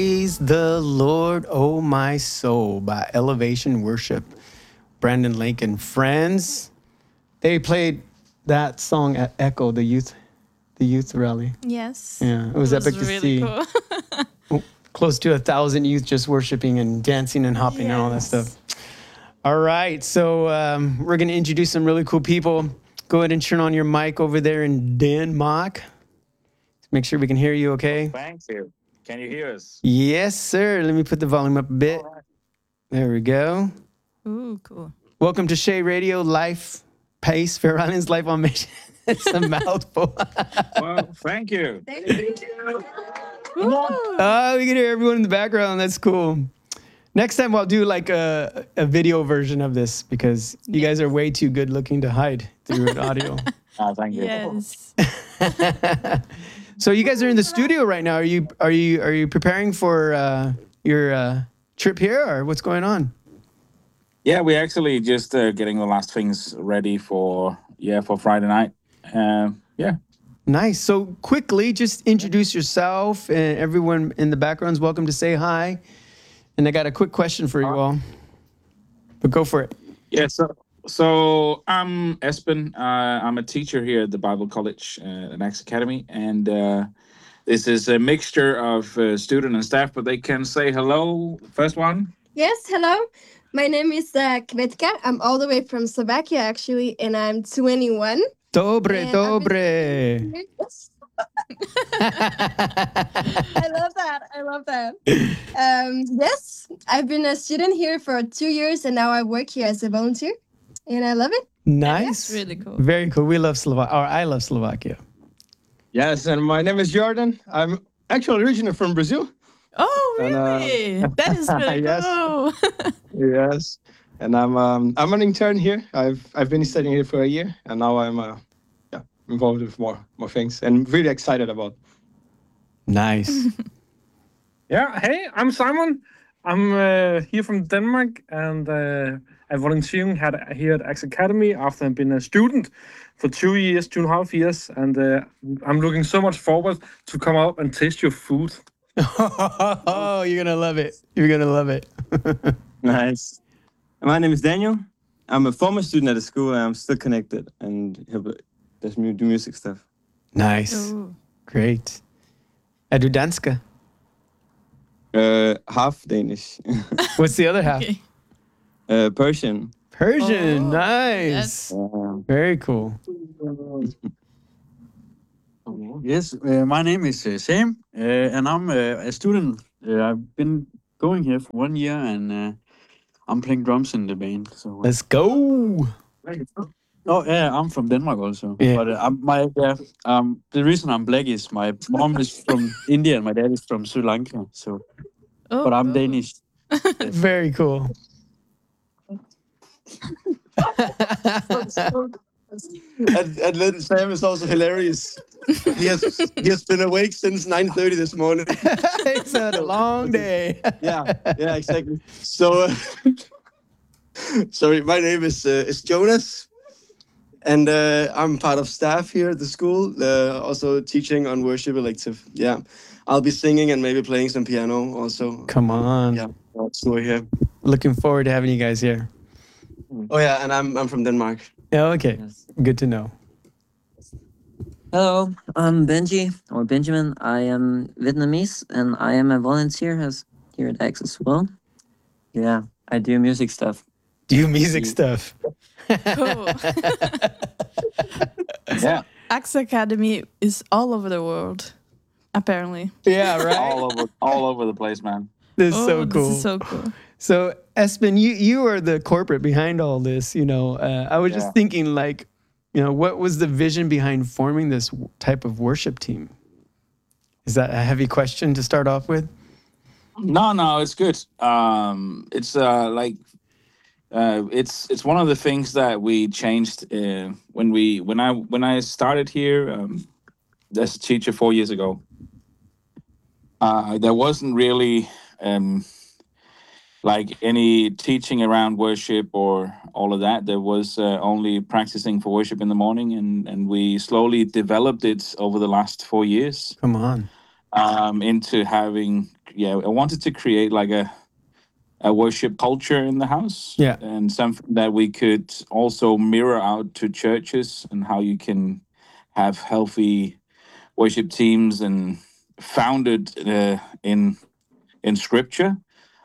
Praise the Lord, oh my soul, by Elevation Worship. Brandon Lake and friends. They played that song at Echo, the youth rally. Yes. Yeah, it was epic to really see. Cool. Close to 1,000 youth just worshiping and dancing and hopping and all that stuff. All right, so we're going to introduce some really cool people. Go ahead and turn on your mic over there in Denmark. Make sure we can hear you, okay? Thank you. Can you hear us? Yes, sir. Let me put the volume up a bit. All right. There we go. Ooh, cool. Welcome to Shea Radio, Life Pace, Fair Island's Life on Mission. It's a mouthful. Well, thank you. Oh, we can hear everyone in the background. That's cool. Next time I'll do like a video version of this because you guys are way too good looking to hide through an audio. Thank you. Yes. So you guys are in the studio right now. Are you preparing for your trip here, or what's going on? Yeah, we're actually just getting the last things ready for Friday night. Yeah. Nice. So quickly, just introduce yourself, and everyone in the background's welcome to say hi. And I got a quick question for you all, but go for it. Yeah. So I'm Espen. I'm a teacher here at the Bible College at Axe Academy, and this is a mixture of student and staff. But they can say hello. First one. Yes, hello. My name is Kvetka. I'm all the way from Slovakia, actually, and I'm 21. Dobre, And dobre. I love that. Yes, I've been a student here for 2 years, and now I work here as a volunteer, and I love it. Nice. That's really cool. Very cool. We love Slovakia, or I love Slovakia. Yes, and my name is Jordan. I'm actually originally from Brazil. Oh, And, really? That is really yes. cool. Yes, and I'm an intern here. I've been studying here for a year, and now I'm involved with more things, and really excited about. Nice. Yeah, hey, I'm Simon. I'm here from Denmark, and I'm volunteering here at Axe Academy after I've been a student for 2 years, 2.5 years, and I'm looking so much forward to come out and taste your food. Oh, you're gonna love it. You're gonna love it. Nice. My name is Daniel. I'm a former student at the school, and I'm still connected and do music stuff. Nice. Ooh. Great. Er du dansker? Half Danish. What's the other half? Okay. Persian. Persian. Oh, Nice. Very cool. Yes, my name is Sam, and I'm a student. I've been going here for 1 year, and I'm playing drums in the band. So, Let's go. oh yeah, I'm from Denmark also. Yeah. But the reason I'm black is my mom is from India and my dad is from Sri Lanka. So, Oh, but I'm cool. Danish. Very cool. And then Sam is also hilarious. He has been awake since 9:30 this morning. It's a long day. Yeah, exactly. So, sorry, my name is Jonas, and I'm part of staff here at the school, also teaching on worship elective. Yeah, I'll be singing and maybe playing some piano also. Come on. Yeah, so we're here. Looking forward to having you guys here. Oh yeah, and I'm from Denmark. Yeah, okay. Yes. Good to know. Hello, I'm Benji or Benjamin. I am Vietnamese and I am a volunteer here at Axe as well. Yeah, I do music stuff. Do music stuff. Cool. Yeah. Axe Academy is all over the world, apparently. Yeah, right? all over the place, man. This is so cool. This is so cool. So, Espen, you are the corporate behind all this. You know, I was just thinking, like, you know, what was the vision behind forming this type of worship team? Is that a heavy question to start off with? No, it's good. It's it's one of the things that we changed when I started here as a teacher 4 years ago. There wasn't really like any teaching around worship or all of that. There was only practicing for worship in the morning, and we slowly developed it over the last 4 years. Come on. Into having I wanted to create like a worship culture in the house. Yeah. And something that we could also mirror out to churches, and how you can have healthy worship teams and founded in scripture.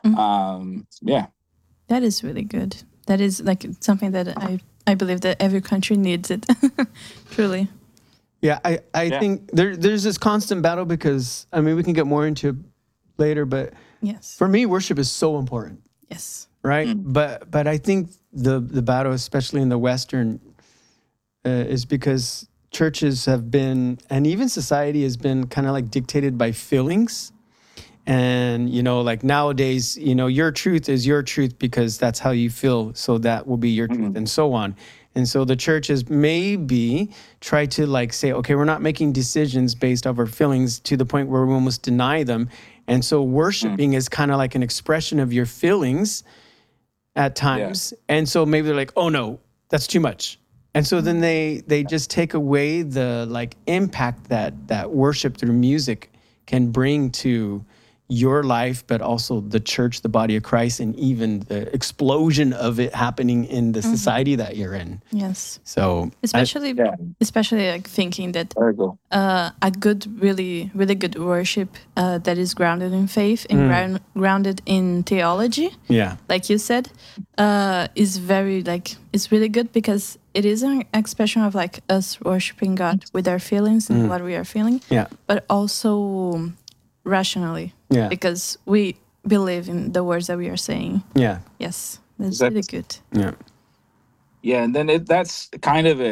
Yeah. That is really good. That is like something that I believe that every country needs it. Truly. Yeah, I think there's this constant battle because, I mean, we can get more into it later, but Yes. for me, worship is so important, Yes. right? But I think the battle, especially in the Western, is because churches have been, and even society has been kind of like dictated by feelings. And, you know, like nowadays, you know, your truth is your truth because that's how you feel. So that will be your truth and so on. And so the church has maybe tried to like say, okay, we're not making decisions based off our feelings to the point where we almost deny them. And so worshiping is kind of like an expression of your feelings at times. And so maybe they're like, oh no, that's too much. And so then they just take away the like impact that worship through music can bring to your life, but also the church, the body of Christ, and even the explosion of it happening in the society that you're in. Yes. So Especially like thinking that There you go. a good, really, really good worship that is grounded in faith and grounded in theology, yeah, like you said, is very like, it's really good because it is an expression of like us worshiping God with our feelings and what we are feeling, yeah, but also rationally, yeah, because we believe in the words that we are saying. yeah, Yes, that's That- really good. yeah, Yeah, and then that's kind of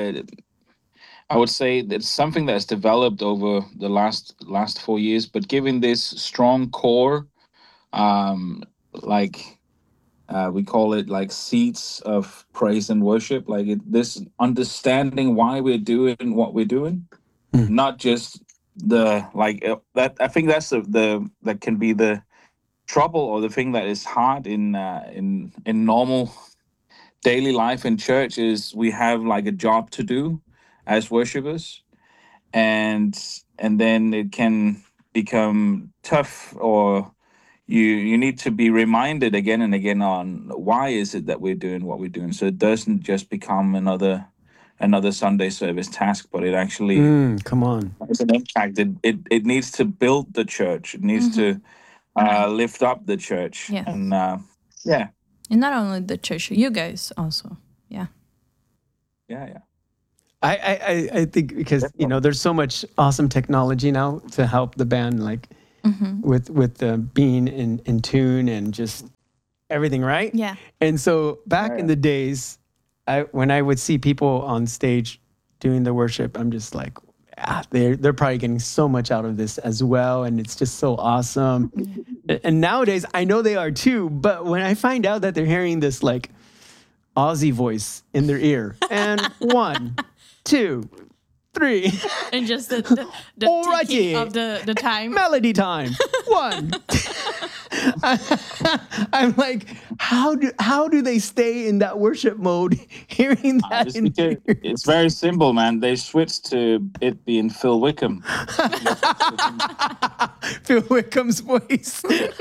I would say it's something that's developed over the last 4 years, but given this strong core, like we call it like seeds of praise and worship, like this understanding why we're doing what we're doing, not just the like that. I think that's the that can be the trouble or the thing that is hard in normal daily life in church is we have like a job to do as worshipers, and then it can become tough, or you need to be reminded again and again on why is it that we're doing what we're doing, so it doesn't just become another Sunday service task, but it actually come on, has an impact. It needs to build the church. It needs to lift up the church. Yes. And yeah. And not only the church, you guys also. Yeah. Yeah. I think because you know there's so much awesome technology now to help the band like with being in tune and just everything, right? Yeah. And so back in the days, when I would see people on stage doing the worship, I'm just like, they're probably getting so much out of this as well, and it's just so awesome. And nowadays, I know they are too, but when I find out that they're hearing this like Aussie voice in their ear, and 1, 2, 3, And just the Alrighty. ticking of the time. melody time, 1. I'm like, how do they stay in that worship mode, hearing that? Just In because their it's very simple, man. They switched to it being Phil Wickham. Phil Wickham's voice.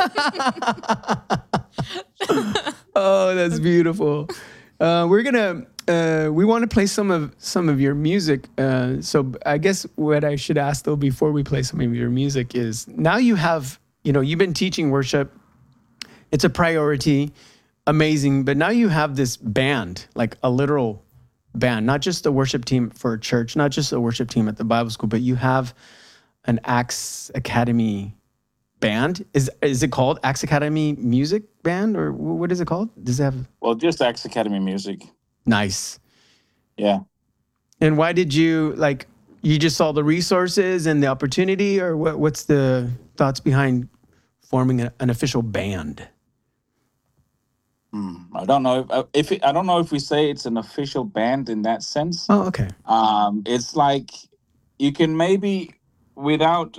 Oh, that's beautiful. We're gonna we want to play some of your music. So I guess what I should ask though before we play some of your music is, now you have, you've been teaching worship. It's a priority, amazing. But now you have this band, like a literal band, not just a worship team for a church, not just a worship team at the Bible school, but you have an Acts Academy band. Is it called Acts Academy Music Band, or what is it called? Does it have? Well, just Acts Academy Music. Nice. Yeah. And why did you you just saw the resources and the opportunity, or what's the thoughts behind forming an official band? I don't know I don't know if we say it's an official band in that sense. Oh, okay. It's like you can maybe, without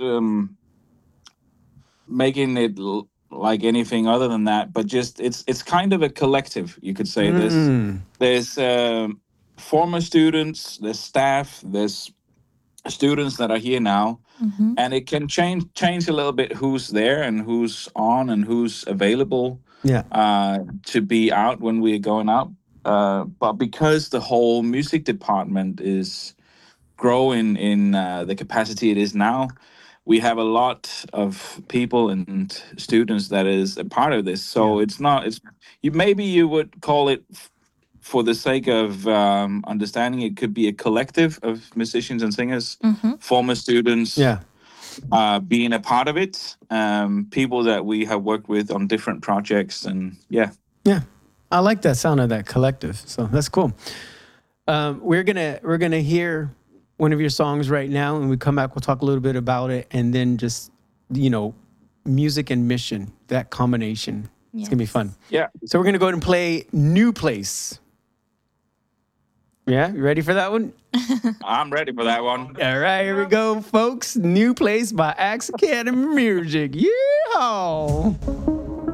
making it like anything other than that, but just it's kind of a collective, you could say. There's former students, there's staff, there's students that are here now, and it can change a little bit who's there and who's on and who's available to be out when we're going out. But because the whole music department is growing in the capacity it is now, we have a lot of people and students that is a part of this. So maybe you would call it, for the sake of understanding, it could be a collective of musicians and singers, former students, being a part of it, people that we have worked with on different projects, and yeah. I like that sound of that collective. So that's cool. We're gonna hear one of your songs right now, and we come back, we'll talk a little bit about it, and then just, music and mission, that combination. It's gonna be fun. Yeah. So we're gonna go ahead and play New Place. Yeah, you ready for that one? I'm ready for that one. All right, here we go, folks. New Place by Axe Academy Music. Yeehaw!